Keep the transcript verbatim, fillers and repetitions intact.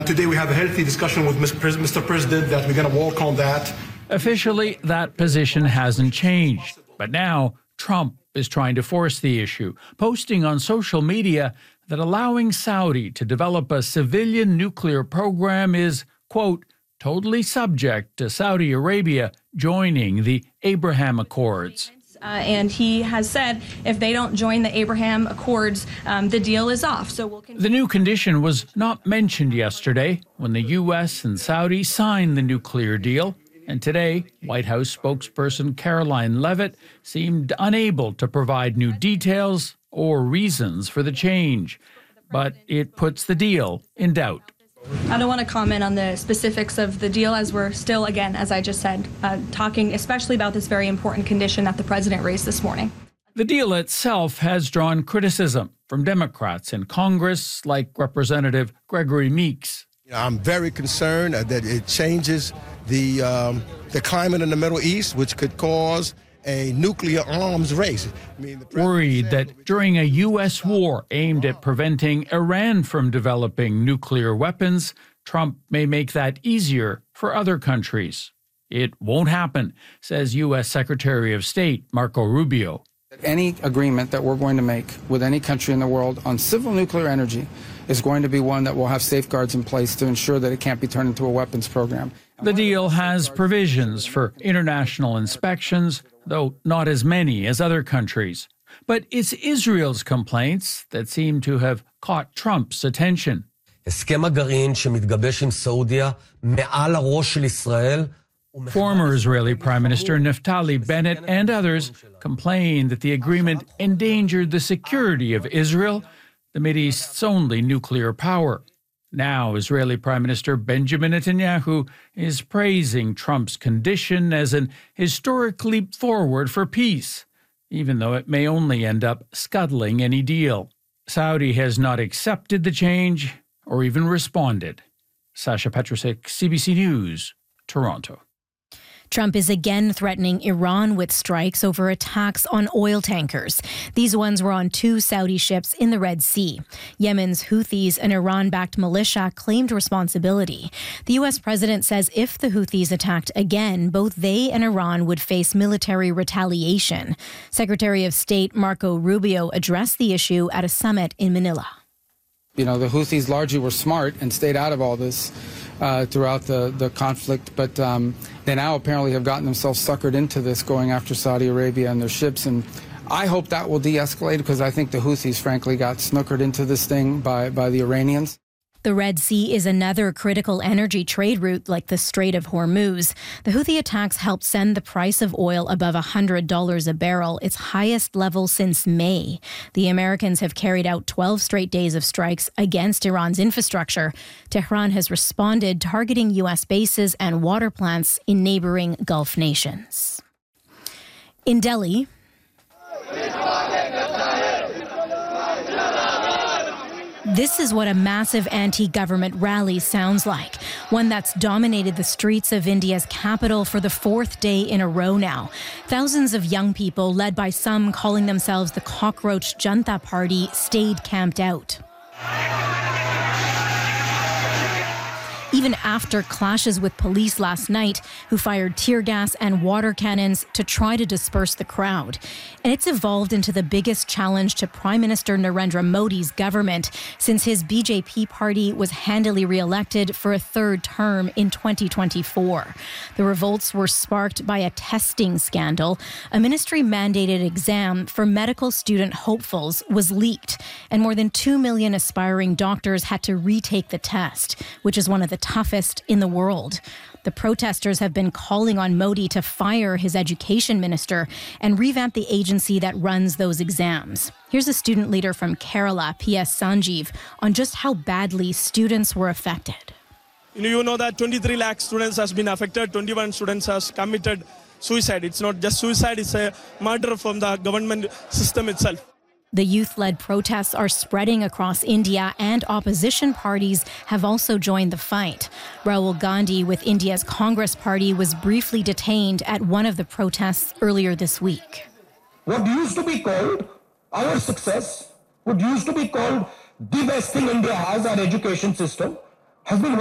Today we have a healthy discussion with Mister President that we're going to work on that. Officially, that position hasn't changed. But now, Trump is trying to force the issue, posting on social media that allowing Saudi to develop a civilian nuclear program is, quote, totally subject to Saudi Arabia joining the Abraham Accords. Uh, and he has said if they don't join the Abraham Accords, um, the deal is off. So we'll the new condition was not mentioned yesterday when the U S and Saudi signed the nuclear deal. And today, White House spokesperson Caroline Leavitt seemed unable to provide new details or reasons for the change. But it puts the deal in doubt. I don't want to comment on the specifics of the deal as we're still, again, as I just said, uh, talking especially about this very important condition that the president raised this morning. The deal itself has drawn criticism from Democrats in Congress, like Representative Gregory Meeks. I'm very concerned that it changes the, um, the climate in the Middle East, which could cause a nuclear arms race. I mean, worried that during a U S war aimed at preventing Iran from developing nuclear weapons, Trump may make that easier for other countries. It won't happen, says U S Secretary of State Marco Rubio. Any agreement that we're going to make with any country in the world on civil nuclear energy is going to be one that will have safeguards in place to ensure that it can't be turned into a weapons program. The deal has provisions for international inspections, though not as many as other countries. But it's Israel's complaints that seem to have caught Trump's attention. Former Israeli Prime Minister Naftali Bennett and others complained that the agreement endangered the security of Israel, the Mideast's only nuclear power. Now, Israeli Prime Minister Benjamin Netanyahu is praising Trump's condition as an historic leap forward for peace, even though it may only end up scuttling any deal. Saudi has not accepted the change or even responded. Sasha Petrusek, C B C News, Toronto. Trump is again threatening Iran with strikes over attacks on oil tankers. These ones were on two Saudi ships in the Red Sea. Yemen's Houthis, an Iran-backed militia, claimed responsibility. The U S president says if the Houthis attacked again, both they and Iran would face military retaliation. Secretary of State Marco Rubio addressed the issue at a summit in Manila. You know, the Houthis largely were smart and stayed out of all this uh, throughout the, the conflict, but um, they now apparently have gotten themselves suckered into this, going after Saudi Arabia and their ships. And I hope that will de-escalate, because I think the Houthis, frankly, got snookered into this thing by, by the Iranians. The Red Sea is another critical energy trade route like the Strait of Hormuz. The Houthi attacks helped send the price of oil above one hundred dollars a barrel, its highest level since May. The Americans have carried out twelve straight days of strikes against Iran's infrastructure. Tehran has responded, targeting U S bases and water plants in neighboring Gulf nations. In Delhi, this is what a massive anti-government rally sounds like, one that's dominated the streets of India's capital for the fourth day in a row now. Thousands of young people, led by some calling themselves the Cockroach Janta Party, stayed camped out. Even after clashes with police last night, who fired tear gas and water cannons to try to disperse the crowd. And it's evolved into the biggest challenge to Prime Minister Narendra Modi's government since his B J P party was handily re-elected for a third term in twenty twenty-four. The revolts were sparked by a testing scandal. A ministry-mandated exam for medical student hopefuls was leaked, and more than two million aspiring doctors had to retake the test, which is one of the toughest in the world. The protesters have been calling on Modi to fire his education minister and revamp the agency that runs those exams. Here's a student leader from Kerala, P S Sanjeev, on just how badly students were affected. You know, you know that twenty-three lakh students has been affected, twenty-one students has committed suicide. It's not just suicide, it's a murder from the government system itself. The youth-led protests are spreading across India, and opposition parties have also joined the fight. Rahul Gandhi with India's Congress Party was briefly detained at one of the protests earlier this week. What used to be called our success, what used to be called the best thing India has, our education system, has been